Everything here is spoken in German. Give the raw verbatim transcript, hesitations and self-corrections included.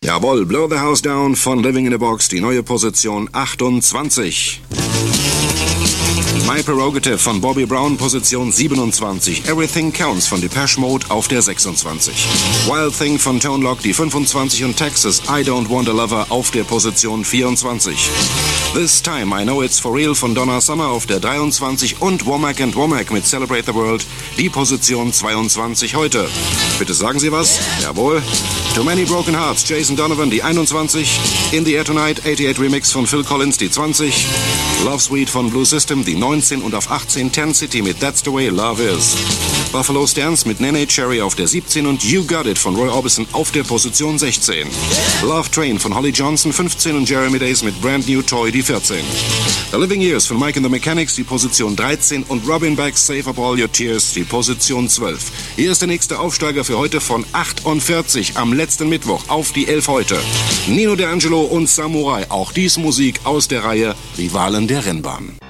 Jawohl, Blow the House Down von Living in a Box, die neue Position achtundzwanzig. My Prerogative von Bobby Brown, Position siebenundzwanzig. Everything Counts von Depeche Mode auf der sechsundzwanzig. Wild Thing von Tone Loc, die fünfundzwanzig, und Texas, I Don't Want a Lover auf der Position vierundzwanzig. This Time I Know It's For Real von Donna Summer auf der dreiundzwanzig und Womack and Womack mit Celebrate the World, die Position zweiundzwanzig heute. Bitte sagen Sie was? Jawohl. Too Many Broken Hearts, Jason Donovan, die einundzwanzig. In the Air Tonight, achtundachtzig Remix von Phil Collins, die zwanzig. Love Suite von Blue System, die neunzehn, und auf achtzehn Ten City mit That's the Way Love Is. Buffalo Stance mit Nene Cherry auf der siebzehn und You Got It von Roy Orbison auf der Position sechzehn. Love Train von Holly Johnson fünfzehn und Jeremy Days mit Brand New Toy die vierzehn. The Living Years von Mike and the Mechanics die Position dreizehn und Robin Beck Save Up All Your Tears die Position zwölf. Hier ist der nächste Aufsteiger für heute von achtundvierzig am letzten Mittwoch auf die elf heute. Nino D'Angelo und Samurai, auch dies Musik aus der Reihe Rivalen der Rennbahn.